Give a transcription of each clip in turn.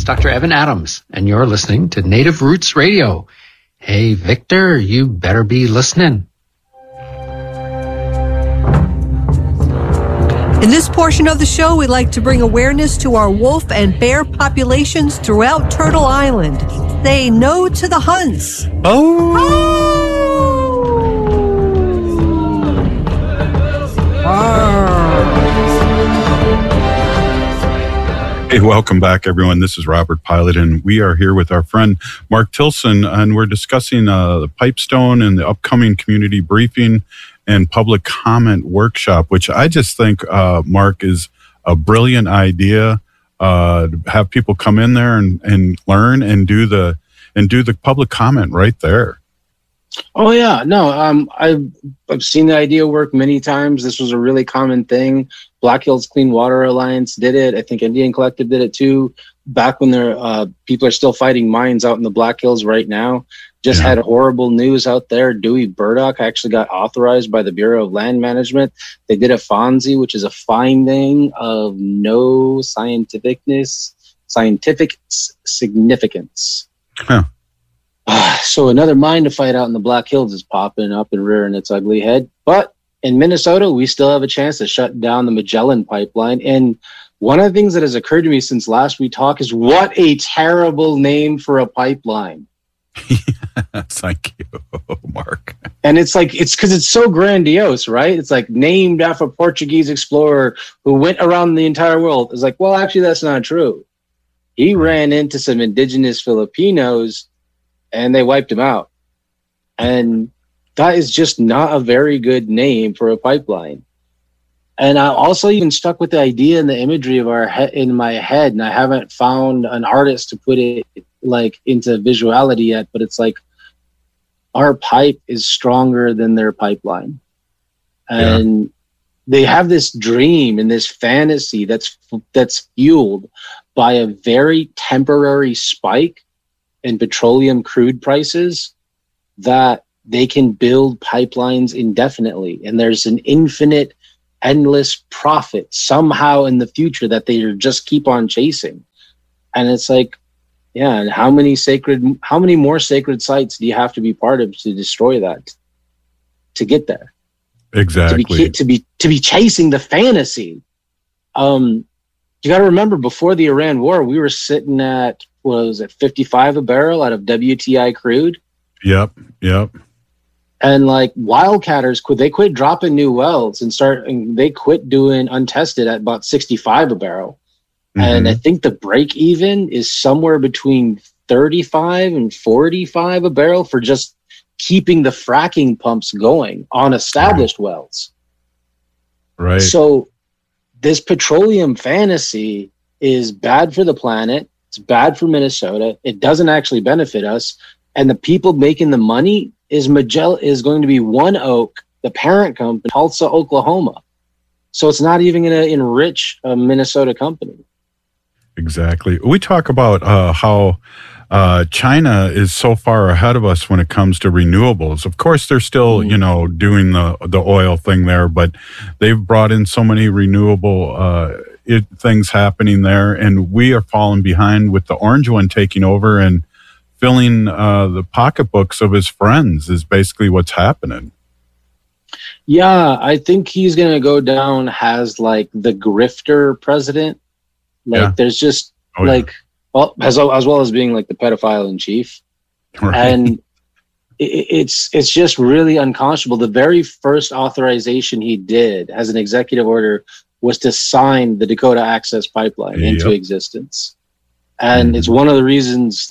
Dr. Evan Adams, and you're listening to Native Roots Radio. Hey, Victor, you better be listening. In this portion of the show, we'd like to bring awareness to our wolf and bear populations throughout Turtle Island. Say no to the hunts. Hey, welcome back, everyone. This is Robert Pilot, and we are here with our friend Mark Tilson, and we're discussing the Pipestone and the upcoming community briefing and public comment workshop, which I just think, Mark, is a brilliant idea. Have people come in there and learn and do the public comment right there. Oh yeah, no, I've seen the idea work many times. This was a really common thing. Black Hills Clean Water Alliance did it. I think Indian Collective did it too. Back when people are still fighting mines out in the Black Hills right now. Just had horrible news out there. Dewey Burdock actually got authorized by the Bureau of Land Management. They did a FONSI, which is a finding of no scientific significance. Huh. So another mine to fight out in the Black Hills is popping up and rearing its ugly head. But in Minnesota, we still have a chance to shut down the Magellan pipeline. And one of the things that has occurred to me since last we talked is what a terrible name for a pipeline. Thank you, Mark. And it's because it's so grandiose, right? It's like named after a Portuguese explorer who went around the entire world. It's like, well, actually, that's not true. He ran into some indigenous Filipinos and they wiped him out. And that is just not a very good name for a pipeline. And I also even stuck with the idea and the imagery of in my head, and I haven't found an artist to put it like into visuality yet, but it's like our pipe is stronger than their pipeline. And they have this dream and this fantasy that's fueled by a very temporary spike in petroleum crude prices that they can build pipelines indefinitely. And there's an infinite, endless profit somehow in the future that they just keep on chasing. And it's like, yeah, and how many more sacred sites do you have to be part of to destroy that, to get there? Exactly. To be chasing the fantasy. You got to remember, before the Iran war, we were sitting at, what was it, 55 a barrel out of WTI crude? Yep. And like wildcatters they quit dropping new wells and they quit doing untested at about 65 a barrel. Mm-hmm. And I think the break even is somewhere between 35 and 45 a barrel for just keeping the fracking pumps going on established wells. Right. So this petroleum fantasy is bad for the planet. It's bad for Minnesota. It doesn't actually benefit us. And the people making the money is going to be One Oak, the parent company, Tulsa, Oklahoma. So it's not even going to enrich a Minnesota company. Exactly. We talk about how China is so far ahead of us when it comes to renewables. Of course, they're still, doing the oil thing there, but they've brought in so many renewable things happening there, and we are falling behind with the orange one taking over and filling the pocketbooks of his friends is basically what's happening. Yeah, I think he's going to go down as like the grifter president. There's just as well as being like the pedophile in chief. Right. And it's just really unconscionable. The very first authorization he did as an executive order was to sign the Dakota Access Pipeline into existence. And it's one of the reasons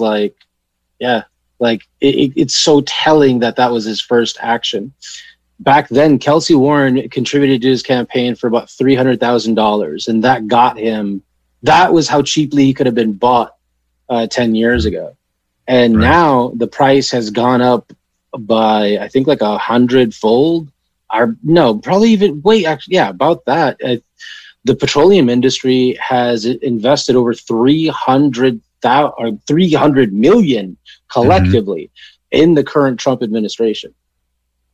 it's so telling that was his first action. Back then, Kelsey Warren contributed to his campaign for about $300,000, and that got him. That was how cheaply he could have been bought 10 years ago. And now the price has gone up by, I think, like 100-fold. Probably even about that. The petroleum industry has invested over $300 million collectively in the current Trump administration.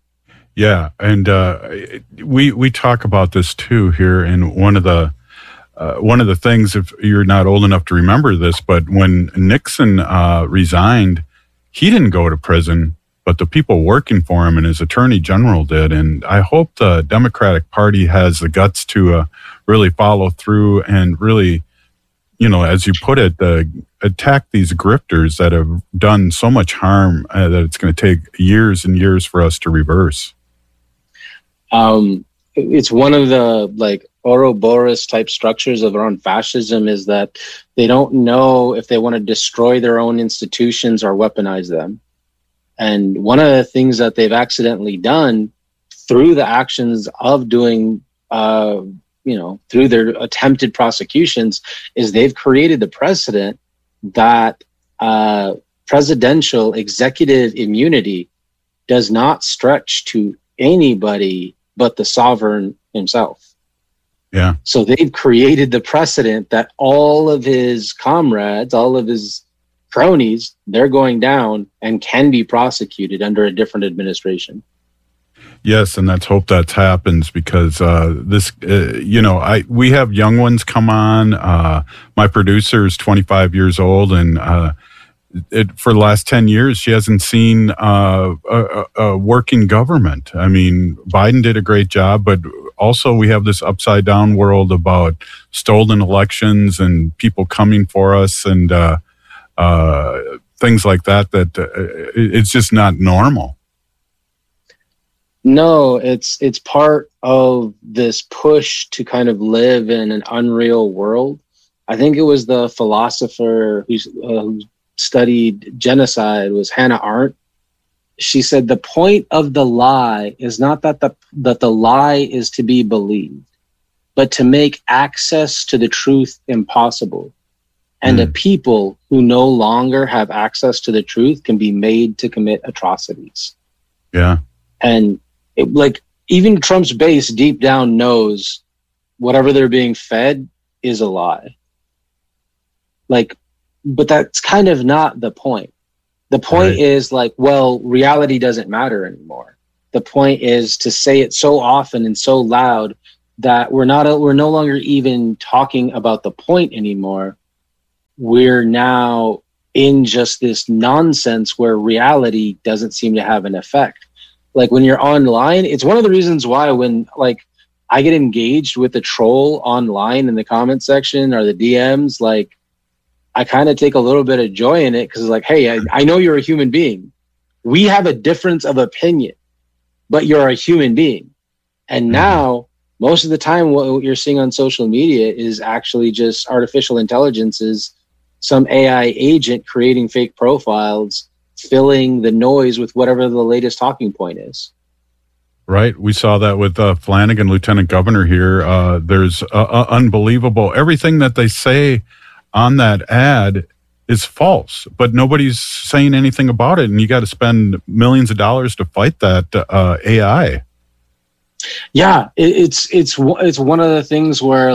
Yeah, and we talk about this too here in one of the one of the things, if you're not old enough to remember this, but when Nixon resigned, he didn't go to prison, but the people working for him and his attorney general did. And I hope the Democratic Party has the guts to really follow through and really, as you put it, attack these grifters that have done so much harm that it's going to take years and years for us to reverse. It's one of the Ouroboros type structures of around fascism is that they don't know if they want to destroy their own institutions or weaponize them. And one of the things that they've accidentally done through the actions of doing, through their attempted prosecutions, is they've created the precedent that presidential executive immunity does not stretch to anybody but the sovereign himself. Yeah. So they've created the precedent that all of his comrades, all of his cronies, they're going down and can be prosecuted under a different administration. Yes, and let's hope that happens because we have young ones come on. My producer is 25 years old, and for the last 10 years, she hasn't seen a working government. I mean, Biden did a great job, but also we have this upside down world about stolen elections and people coming for us and things like that, it's just not normal. No, it's part of this push to kind of live in an unreal world. I think it was the philosopher who studied genocide was Hannah Arendt. She said the point of the lie is not that the lie is to be believed, but to make access to the truth impossible. And a people who no longer have access to the truth can be made to commit atrocities. Yeah. And even Trump's base deep down knows whatever they're being fed is a lie. But that's kind of not the point. The point is reality doesn't matter anymore. The point is to say it so often and so loud that we're no longer even talking about the point anymore. We're now in just this nonsense where reality doesn't seem to have an effect. When you're online, it's one of the reasons why when I get engaged with a troll online in the comment section or the DMs, I kind of take a little bit of joy in it because it's hey, I know you're a human being. We have a difference of opinion, but you're a human being. And now, most of the time, what you're seeing on social media is actually just artificial intelligences, some AI agent creating fake profiles, filling the noise with whatever the latest talking point is. Right. We saw that with Flanagan, Lieutenant Governor here. There's unbelievable. Everything that they say on that ad is false, but nobody's saying anything about it. And you got to spend millions of dollars to fight that AI. Yeah, it's one of the things where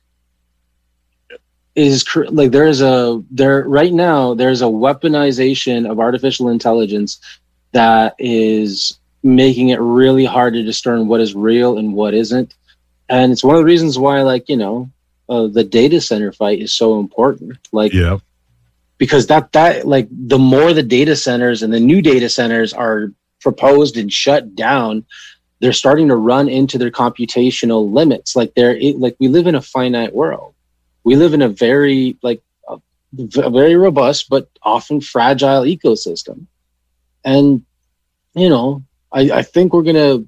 there's a weaponization of artificial intelligence that is making it really hard to discern what is real and what isn't. And it's one of the reasons why the data center fight is so important. Because the more the data centers and the new data centers are proposed and shut down, they're starting to run into their computational limits. We live in a finite world. We live in a very a very robust but often fragile ecosystem. And I think we're gonna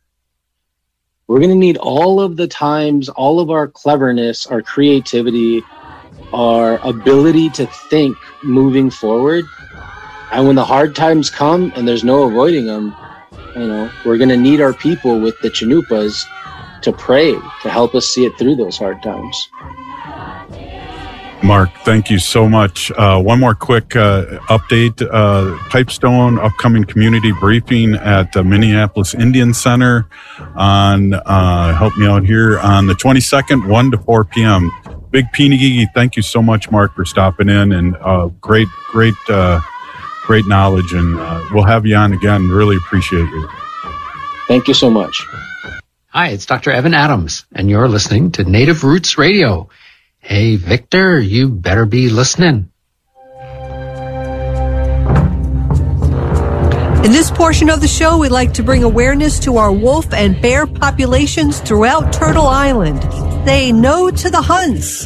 need all of the times, all of our cleverness, our creativity, our ability to think moving forward. And when the hard times come and there's no avoiding them, we're going to need our people with the chanupas to pray to help us see it through those hard times. Mark, thank you so much. One more quick update. Pipestone upcoming community briefing at the Minneapolis Indian Center on, help me out here, on the 22nd, 1 to 4 p.m. Big Peenigigi, thank you so much, Mark, for stopping in, and great knowledge, and we'll have you on again. Really appreciate you. Thank you so much. Hi, it's Dr. Evan Adams, and you're listening to Native Roots Radio. Hey, Victor, you better be listening. In this portion of the show, we'd like to bring awareness to our wolf and bear populations throughout Turtle Island. Say no to the hunts.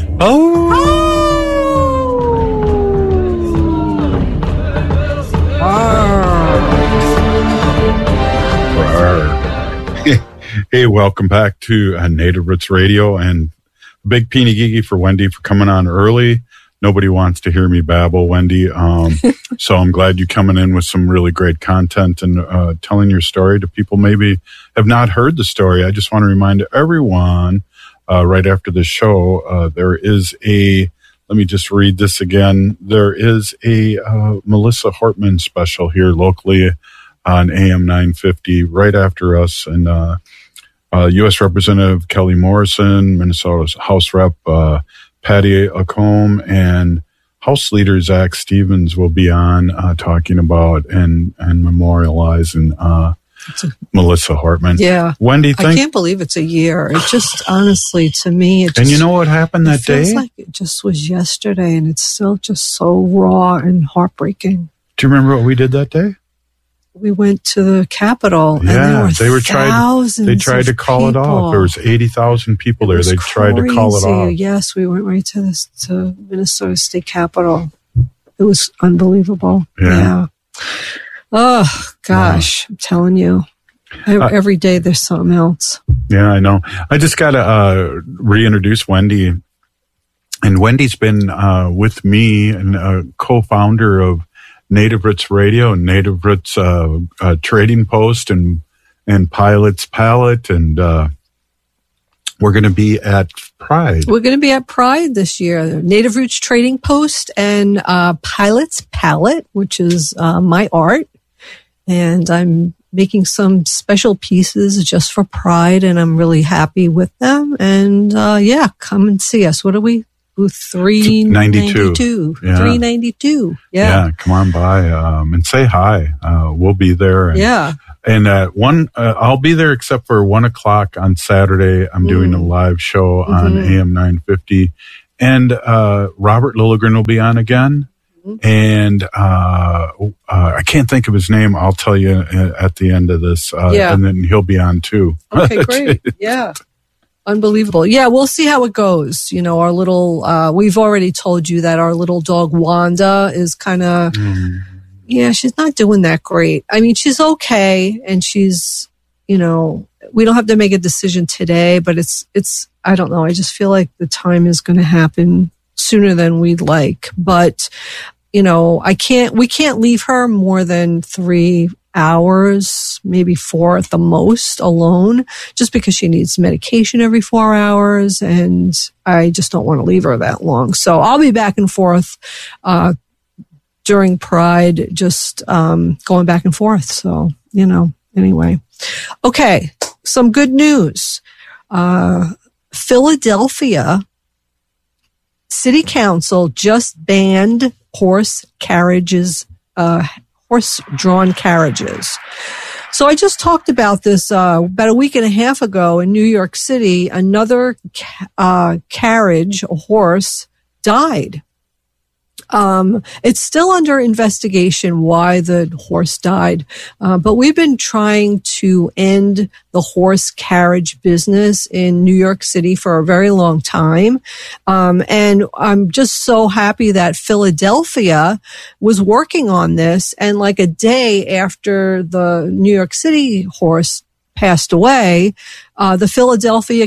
Hey, welcome back to Native Roots Radio, and big peeny gigi for Wendy for coming on early. Nobody wants to hear me babble, Wendy. So I'm glad you're coming in with some really great content and telling your story to people maybe have not heard the story. I just want to remind everyone right after the show, there is let me just read this again. There is a Melissa Hortman special here locally on AM 950 right after us. And U.S. Representative Kelly Morrison, Minnesota's House Rep Patty Acombe, and House Leader Zach Stevens will be on talking about and memorializing Melissa Hortman. Yeah. Wendy, I can't believe it's a year. It just, honestly, to me, and you know what happened that day? It feels like it just was yesterday, and it's still just so raw and heartbreaking. Do you remember what we did that day? We went to the Capitol, and there were thousands. They tried to call it off. There was 80,000 people there. They tried to call it off. Yes, we went right to Minnesota State Capitol. It was unbelievable. Yeah. Oh gosh, I'm telling you, every day there's something else. Yeah, I know. I just got to reintroduce Wendy, and Wendy's been with me and a co-founder of Native Roots Radio and Native Roots Trading Post and Pilot's Palette, and we're going to be at Pride. We're going to be at Pride this year. Native Roots Trading Post and Pilot's Palette, which is my art, and I'm making some special pieces just for Pride, and I'm really happy with them. And come and see us. What are we? Booth 392. Yeah. 392. Yeah, come on by and say hi. We'll be there. And I'll be there except for 1:00 on Saturday. I'm doing a live show on AM 950, and Robert Lilligren will be on again. And I can't think of his name. I'll tell you at the end of this. And then he'll be on too. Okay, great. Yeah. Unbelievable. Yeah, we'll see how it goes. You know, our little, we've already told you that our little dog Wanda is kind of, she's not doing that great. I mean, she's okay. And she's, we don't have to make a decision today, but it's, I don't know. I just feel like the time is going to happen sooner than we'd like. But, we can't leave her more than 3 hours, maybe 4 at the most alone, just because she needs medication every 4 hours. And I just don't want to leave her that long. So I'll be back and forth, during Pride, just, going back and forth. So, anyway. Okay. Some good news. Philadelphia City Council just banned horse-drawn carriages. So I just talked about this about a week and a half ago in New York City. Another carriage, a horse, died. It's still under investigation why the horse died, but we've been trying to end the horse carriage business in New York City for a very long time. And I'm just so happy that Philadelphia was working on this. And like a day after the New York City horse passed away, the Philadelphia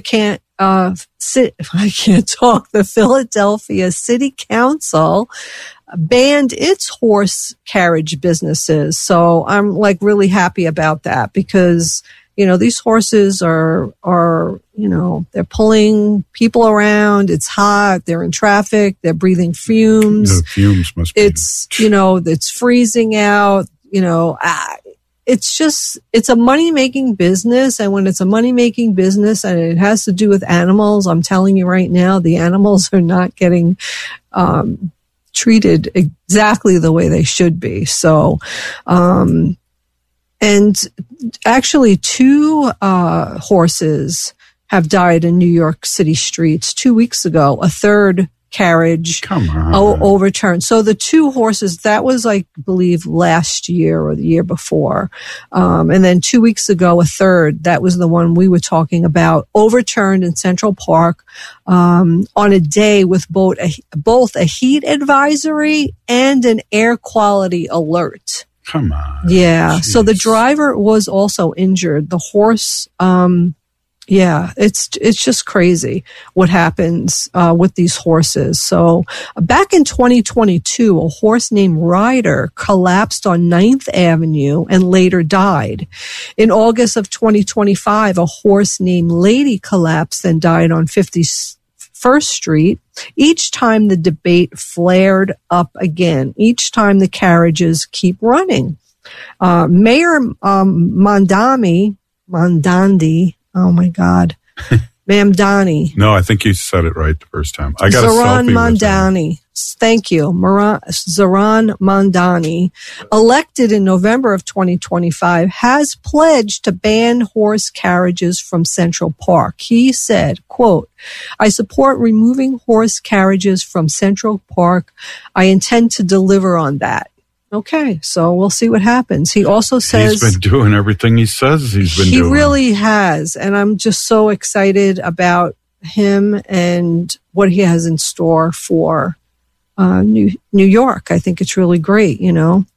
The Philadelphia City Council banned its horse carriage businesses. So I'm really happy about that because, these horses are, they're pulling people around. It's hot. They're in traffic. They're breathing fumes. The fumes must be. It's freezing out, it's a money-making business. And when it's a money-making business and it has to do with animals, I'm telling you right now, the animals are not getting treated exactly the way they should be. So, And actually 2 horses have died in New York City streets 2 weeks ago. A third carriage overturned. So the 2 horses, that was, I believe, last year or the year before. And then 2 weeks ago, a third, that was the one we were talking about, overturned in Central Park on a day with both a heat advisory and an air quality alert. Come on. Yeah. Jeez. So the driver was also injured. The horse, yeah, it's just crazy what happens with these horses. So back in 2022, a horse named Ryder collapsed on 9th Avenue and later died. In August of 2025, a horse named Lady collapsed and died on 51st Street. Each time the debate flared up again. Each time the carriages keep running. Mayor Mamdani, oh my God, Mamdani. No, I think you said it right the first time. I got Zohran a selfie with him. Mamdani. Thank you. Zohran Mamdani, elected in November of 2025, has pledged to ban horse carriages from Central Park. He said, quote, "I support removing horse carriages from Central Park. I intend to deliver on that." Okay, so we'll see what happens. He also says he's been doing everything he says he's been doing. He really has, and I'm just so excited about him and what he has in store for New York. I think it's really great, you know.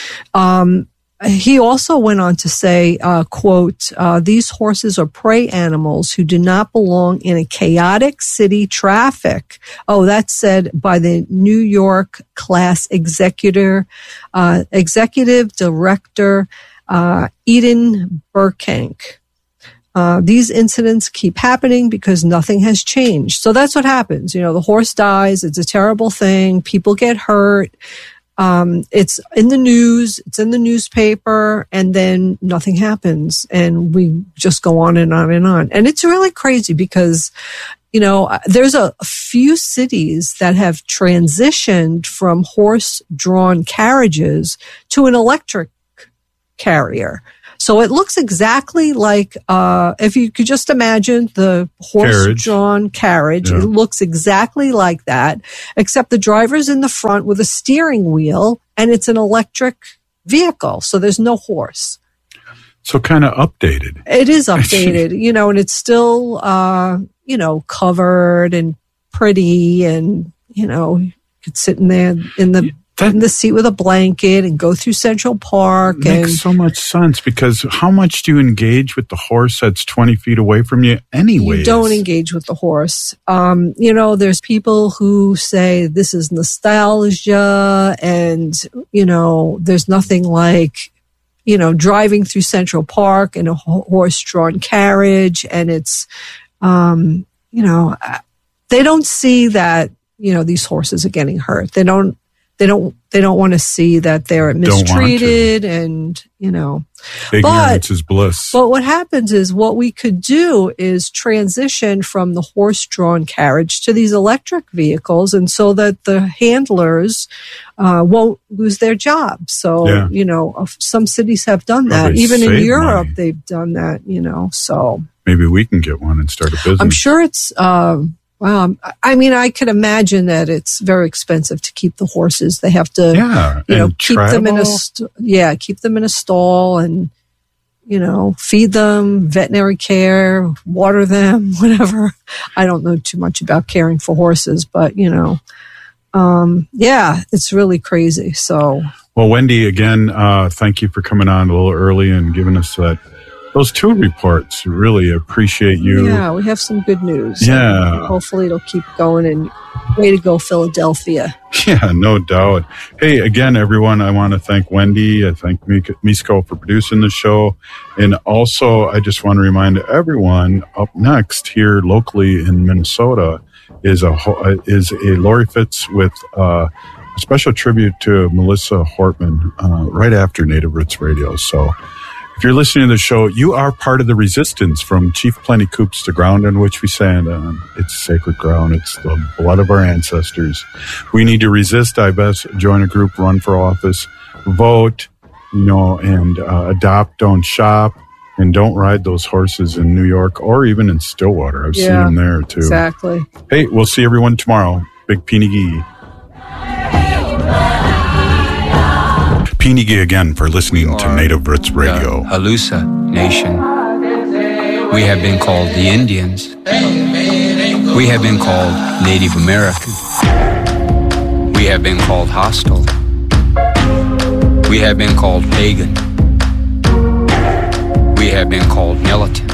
He also went on to say, quote, "These horses are prey animals who do not belong in a chaotic city traffic." Oh, that's said by the New York class executive director, Eden Burkank. These incidents keep happening because nothing has changed. So that's what happens. You know, the horse dies. It's a terrible thing. People get hurt. It's in the news, it's in the newspaper, and then nothing happens. And we just go on and on and on. And it's really crazy because, you know, there's a few cities that have transitioned from horse-drawn carriages to an electric carrier. So it looks exactly like, if you could just imagine the horse-drawn carriage, yeah. It looks exactly like that, except the driver's in the front with a steering wheel, and it's an electric vehicle, so there's no horse. So kind of updated. It is updated, you know, and it's still, you know, covered and pretty, and, you know, you could sit in there in the seat with a blanket and go through Central Park. Makes so much sense, because how much do you engage with the horse that's 20 feet away from you anyway? You don't engage with the horse. You know, there's people who say this is nostalgia, and, you know, there's nothing like, you know, driving through Central Park in a horse-drawn carriage, and it's, you know, they don't see that, you know, these horses are getting hurt. They don't want to see that they're mistreated, and, you know. Ignorance is bliss. But what happens is, what we could do is transition from the horse-drawn carriage to these electric vehicles, and so that the handlers won't lose their jobs. So, yeah. You know, some cities have done that. Probably even in Europe, money. They've done that, you know, so. Maybe we can get one and start a business. I'm sure it's... I mean, I could imagine that it's very expensive to keep the horses. They have to, you know, keep them in a stall, and, you know, feed them, veterinary care, water them, whatever. I don't know too much about caring for horses, but, you know, yeah, it's really crazy. So, well, Wendy, again, thank you for coming on a little early and giving us those 2 reports. Really appreciate you. Yeah, we have some good news. Yeah. Hopefully it'll keep going, and way to go, Philadelphia. Yeah, no doubt. Hey, again, everyone, I want to thank Wendy. I thank Misko for producing the show. And also, I just want to remind everyone, up next here locally in Minnesota is a Lori Fitz with a special tribute to Melissa Hortman right after Native Roots Radio. So, if you're listening to the show, you are part of the resistance from Chief Plenty Coups to ground on which we stand on. It's sacred ground. It's the blood of our ancestors. We need to resist. I best join a group, run for office, vote, and adopt, don't shop, and don't ride those horses in New York or even in Stillwater. I've seen them there too. Exactly. Hey, we'll see everyone tomorrow. Big Pinigi. Pinigi again for listening to Native Roots Radio. Halusa Nation. We have been called the Indians. We have been called Native American. We have been called hostile. We have been called pagan. We have been called militant.